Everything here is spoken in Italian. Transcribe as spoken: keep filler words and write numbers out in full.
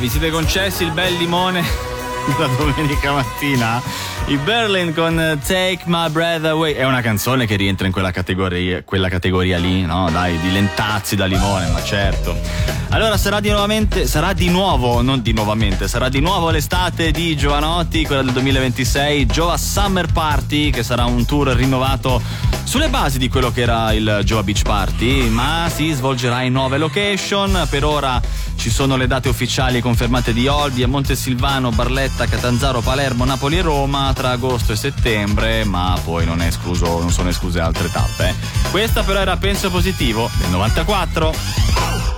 vi siete concessi il bel limone la domenica mattina? I Berlin con Take My Breath Away è una canzone che rientra in quella categoria, quella categoria lì, no? Dai, di lentazzi da limone, ma certo. Allora sarà di nuovamente, sarà di nuovo, non di nuovamente, sarà di nuovo l'estate di Jovanotti, quella del duemilaventisei, Giova Summer Party, che sarà un tour rinnovato sulle basi di quello che era il Giova Beach Party, ma si svolgerà in nuove location. Per ora ci sono le date ufficiali confermate di Olbia, Montesilvano, Barletta, Catanzaro, Palermo, Napoli e Roma tra agosto e settembre, ma poi non è escluso, non sono escluse altre tappe. Questa però era Penso Positivo del novantaquattro.